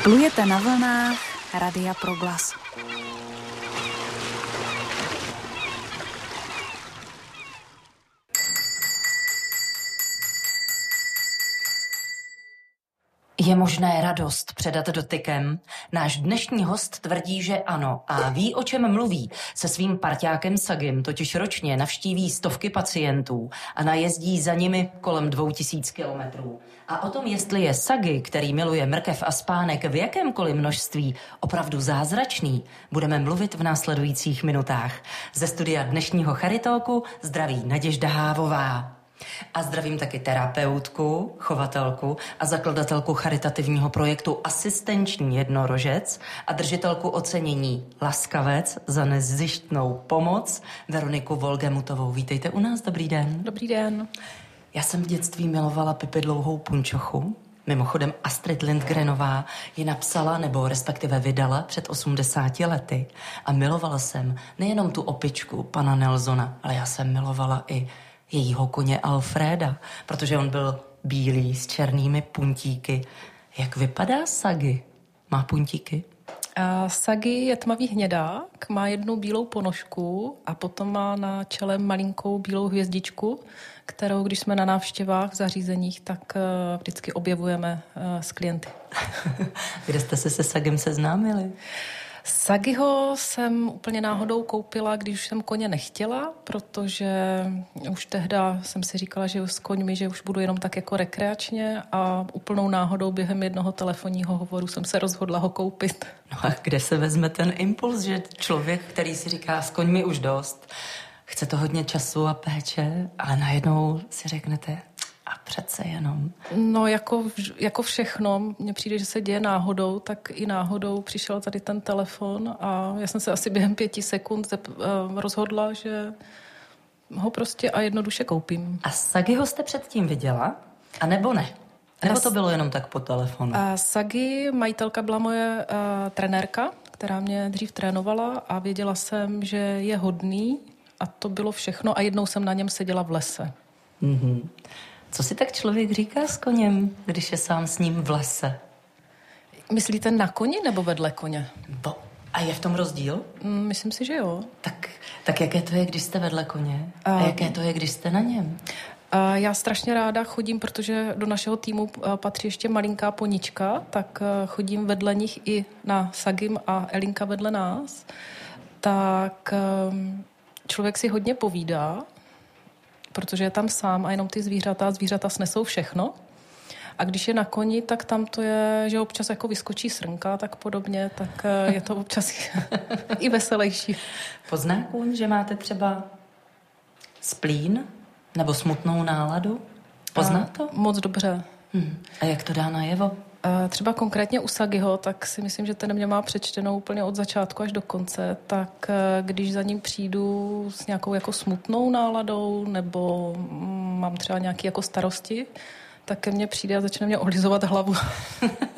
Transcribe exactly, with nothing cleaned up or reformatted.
Plujete na vlnách Radia Proglas. Je možné radost předat dotykem? Náš dnešní host tvrdí, že ano a ví, o čem mluví. Se svým parťákem Sagim totiž ročně navštíví stovky pacientů a najezdí za nimi kolem dvou tisíc kilometrů. A o tom, jestli je Sagi, který miluje mrkev a spánek v jakémkoliv množství, opravdu zázračný, budeme mluvit v následujících minutách. Ze studia dnešního Charitalku zdraví Naděžda Hávová. A zdravím taky terapeutku, chovatelku a zakladatelku charitativního projektu Asistenční jednorožec a držitelku ocenění Laskavec za nezištnou pomoc Veroniku Volgemutovou. Vítejte u nás, dobrý den. Dobrý den. Já jsem v dětství milovala Pipi Dlouhou punčochu. Mimochodem Astrid Lindgrenová ji napsala, nebo respektive vydala před osmdesáti lety. A milovala jsem nejenom tu opičku pana Nelsona, ale já jsem milovala i jejího koně Alfreda, protože on byl bílý s černými puntíky. Jak vypadá Sagi? Má puntíky? A Sagi je tmavý hnědák, má jednu bílou ponožku a potom má na čele malinkou bílou hvězdičku, kterou, když jsme na návštěvách v zařízeních, tak uh, vždycky objevujeme uh, s klienty. Kde jste se se Sagim seznámili? Sagiho jsem úplně náhodou koupila, když jsem koně nechtěla, protože už tehda jsem si říkala, že s koňmi, že už budu jenom tak jako rekreačně a úplnou náhodou během jednoho telefonního hovoru jsem se rozhodla ho koupit. No a kde se vezme ten impuls, že člověk, který si říká s koňmi už dost, chce to hodně času a péče, ale najednou si řeknete a přece jenom. No jako, jako všechno, mně přijde, že se děje náhodou, tak i náhodou přišel tady ten telefon a já jsem se asi během pěti sekund rozhodla, že ho prostě a jednoduše koupím. A Sagiho jste předtím viděla? A nebo ne? Nebo to bylo jenom tak po telefonu? A Sagi, majitelka, byla moje uh, trenérka, která mě dřív trénovala a věděla jsem, že je hodný a to bylo všechno a jednou jsem na něm seděla v lese. Mhm. Co si tak člověk říká s koněm, když je sám s ním v lese? Myslíte na koni nebo vedle koně? Bo, a je v tom rozdíl? Myslím si, že jo. Tak, tak jaké to je, když jste vedle koně? A, a jaké to je, když jste na něm? A já strašně ráda chodím, protože do našeho týmu patří ještě malinká ponička, tak chodím vedle nich i na Sagim a Elinka vedle nás. Tak člověk si hodně povídá, protože je tam sám a jenom ty zvířata, zvířata snesou všechno. A když je na koni, tak tam to je, že občas jako vyskočí srnka, tak podobně, tak je to občas i veselější. Pozná kůň, že máte třeba splín nebo smutnou náladu? Pozná to? Moc dobře. Hmm. A jak to dá najevo? Třeba konkrétně u Sagiho, tak si myslím, že ten mě má přečtenou úplně od začátku až do konce, tak když za ním přijdu s nějakou jako smutnou náladou nebo mám třeba nějaké jako starosti, tak ke mně přijde a začne mě olizovat hlavu.